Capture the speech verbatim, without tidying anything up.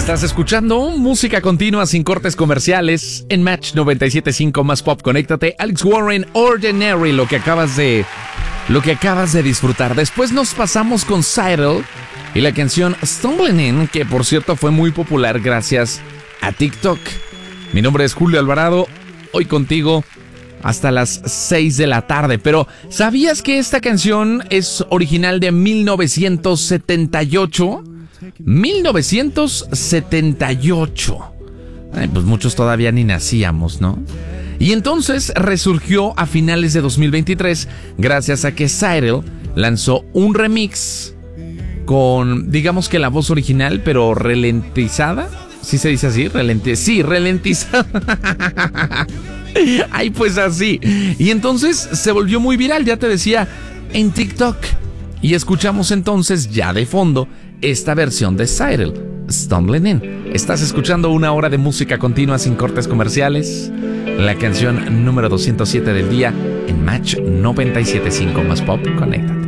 Estás escuchando música continua sin cortes comerciales en Match noventa y siete punto cinco más pop. Conéctate. Alex Warren, Ordinary, lo que acabas de lo que acabas de disfrutar. Después nos pasamos con Cyril y la canción Stumbling In, que por cierto fue muy popular gracias a TikTok. Mi nombre es Julio Alvarado, hoy contigo hasta las seis de la tarde. Pero ¿sabías que esta canción es original de mil novecientos setenta y ocho? mil novecientos setenta y ocho. Ay, pues muchos todavía ni nacíamos, ¿no? Y entonces resurgió a finales de dos mil veintitrés gracias a que Cyril lanzó un remix con, digamos que la voz original, pero ralentizada. ¿Sí se dice así? Relenti- sí, ralentizada. Ay, pues así. Y entonces se volvió muy viral, ya te decía, en TikTok. Y escuchamos entonces ya de fondo esta versión de Cyril, Stumbling In. Estás escuchando una hora de música continua sin cortes comerciales. La canción número doscientos siete del día en Match noventa y siete punto cinco más pop. Conéctate.